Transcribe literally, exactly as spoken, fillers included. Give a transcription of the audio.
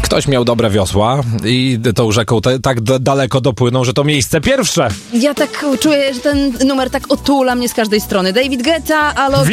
Ktoś miał dobre wiosła i tą rzeką te, tak d- daleko dopłynął, że to miejsce pierwsze. Ja tak czuję, że ten numer tak otula mnie z każdej strony. David Guetta, Alok